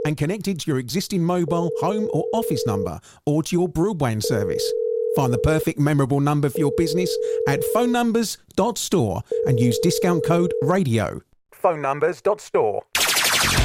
and connected to your existing mobile, home or office number or to your broadband service. Find the perfect memorable number for your business at phonenumbers.store and use discount code RADIO. phonenumbers.store.